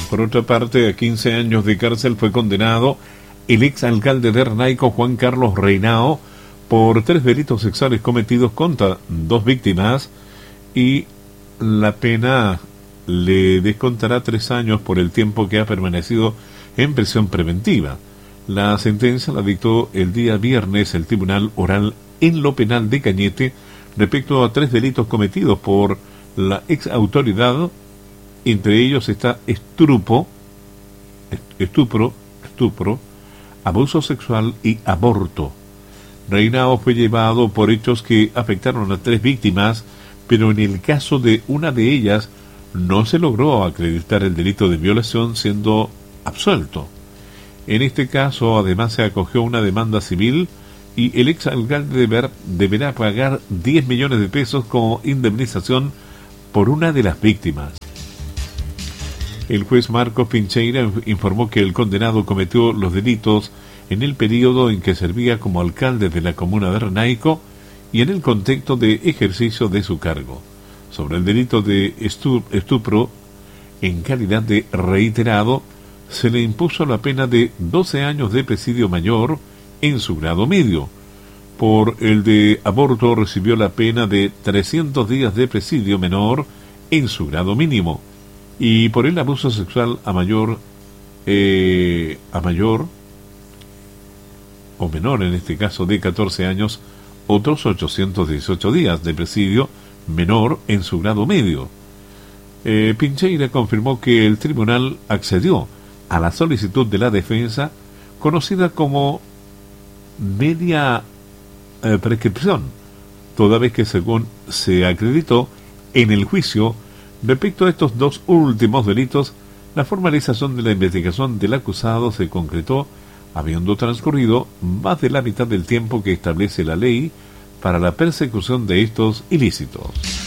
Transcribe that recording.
Por otra parte, a 15 años de cárcel fue condenado el exalcalde de Renaico, Juan Carlos Reinao, por 3 delitos sexuales cometidos contra 2 víctimas, y la pena le descontará 3 años por el tiempo que ha permanecido en prisión preventiva. La sentencia la dictó el día viernes el Tribunal Oral en lo Penal de Cañete respecto a 3 delitos cometidos por la ex autoridad. Entre ellos está estupro, abuso sexual y aborto. Reinao fue llevado por hechos que afectaron a 3 víctimas, pero en el caso de una de ellas no se logró acreditar el delito de violación, siendo absuelto. En este caso, además, se acogió una demanda civil y el exalcalde deberá pagar 10 millones de pesos como indemnización por una de las víctimas. El juez Marcos Pincheira informó que el condenado cometió los delitos en el periodo en que servía como alcalde de la comuna de Renaico y en el contexto de ejercicio de su cargo. Sobre el delito de estupro, en calidad de reiterado, se le impuso la pena de 12 años de presidio mayor en su grado medio. Por el de aborto recibió la pena de 300 días de presidio menor en su grado mínimo. Y por el abuso sexual a mayor o menor, en este caso de 14 años, otros 818 días de presidio menor en su grado medio. Pincheira confirmó que el tribunal accedió a la solicitud de la defensa, conocida como media prescripción, toda vez que, según se acreditó en el juicio, respecto a estos 2 últimos delitos, la formalización de la investigación del acusado se concretó habiendo transcurrido más de la mitad del tiempo que establece la ley para la persecución de estos ilícitos.